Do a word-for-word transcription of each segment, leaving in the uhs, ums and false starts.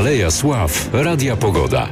Aleja Sław, Radia Pogoda.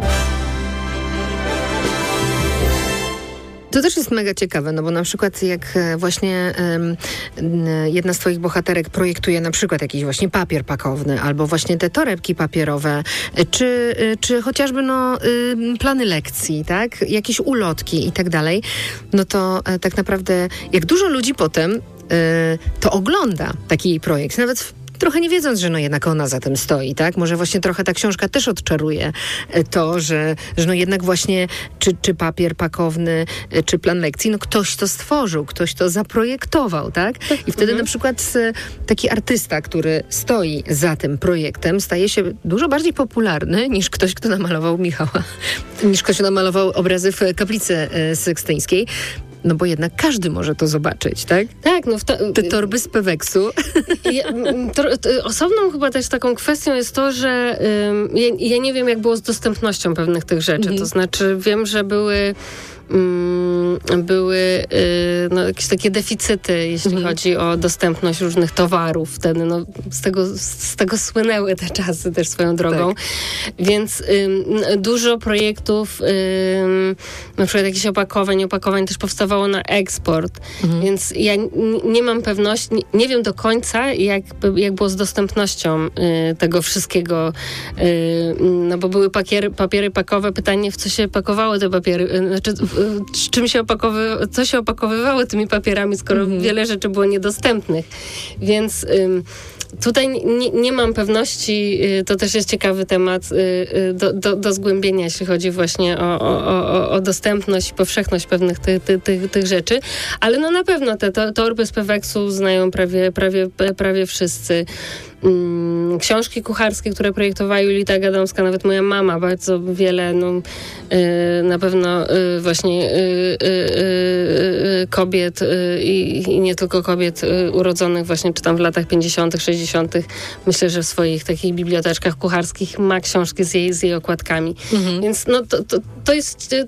To też jest mega ciekawe, no bo na przykład jak właśnie um, jedna z twoich bohaterek projektuje na przykład jakiś właśnie papier pakowny albo właśnie te torebki papierowe, czy, czy chociażby no, plany lekcji, tak? Jakieś ulotki i tak dalej, no to tak naprawdę jak dużo ludzi potem to ogląda taki jej projekt, nawet w trochę nie wiedząc, że no jednak ona za tym stoi, tak? Może właśnie trochę ta książka też odczaruje to, że, że no jednak właśnie czy, czy papier pakowny, czy plan lekcji, no ktoś to stworzył, ktoś to zaprojektował, tak? I wtedy mhm. na przykład taki artysta, który stoi za tym projektem, staje się dużo bardziej popularny niż ktoś, kto namalował Michała, niż ktoś, kto namalował obrazy w Kaplicy Sykstyńskiej. No bo jednak każdy może to zobaczyć, tak? Tak, no w to, te torby z Peweksu. Ja, to, to, osobną chyba też taką kwestią jest to, że ym, ja, ja nie wiem, jak było z dostępnością pewnych tych rzeczy. Mhm. To znaczy wiem, że były były y, no, jakieś takie deficyty, jeśli mhm. chodzi o dostępność różnych towarów wtedy. No, z, tego, z tego słynęły te czasy też swoją drogą. Tak. Więc y, dużo projektów, y, na przykład jakichś opakowań, opakowań też powstawało na eksport. Mhm. Więc ja n- nie mam pewności, nie, nie wiem do końca, jak, jak było z dostępnością y, tego wszystkiego. Y, no bo były papiery, papiery pakowe. Pytanie, w co się pakowały te papiery? Y, znaczy, czym się opakowy, co się opakowywało tymi papierami, skoro mm-hmm. wiele rzeczy było niedostępnych. Więc ym, tutaj nie, nie mam pewności, y, to też jest ciekawy temat y, y, do, do, do zgłębienia, jeśli chodzi właśnie o, o, o, o dostępność i powszechność pewnych ty, ty, ty, tych rzeczy, ale no na pewno te to, torby z Peweksu znają prawie, prawie, prawie wszyscy. Mm, książki kucharskie, które projektowała Julita Gadomska, nawet moja mama, bardzo wiele, no, y, na pewno y, właśnie y, y, y, kobiet y, i nie tylko kobiet y, urodzonych właśnie czy tam w latach pięćdziesiątych, sześćdziesiątych. Myślę, że w swoich takich biblioteczkach kucharskich ma książki z jej, z jej okładkami. Mhm. Więc no, to, to, to jest